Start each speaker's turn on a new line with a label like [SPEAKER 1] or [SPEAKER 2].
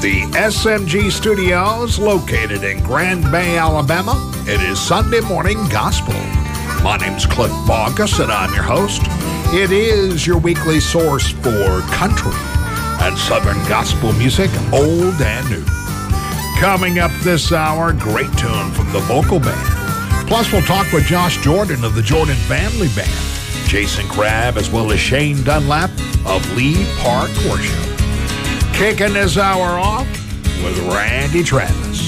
[SPEAKER 1] the SMG Studios located in Grand Bay, Alabama. It is Sunday Morning Gospel. My name's Cliff Baucus, and I'm your host. It is your weekly source for country and southern gospel music, old and new. Coming up this hour, great tune from the vocal band. Plus, we'll talk with Josh Jordan of the Jordan Family Band, Jason Crabb, as well as Shane Dunlap of Lee Park Worship. Kicking this hour off with Randy Travis.